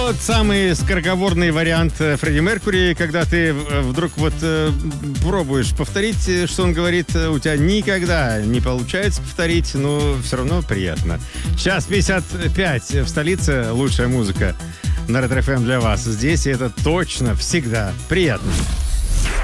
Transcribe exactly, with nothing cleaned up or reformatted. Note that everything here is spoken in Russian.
Тот самый скороговорный вариант э, Фредди Меркьюри, когда ты э, вдруг вот э, пробуешь повторить, э, что он говорит, э, у тебя никогда не получается повторить, но все равно приятно. Час пятьдесят пять в столице, лучшая музыка на Ретро эф эм для вас. Здесь и это точно всегда приятно.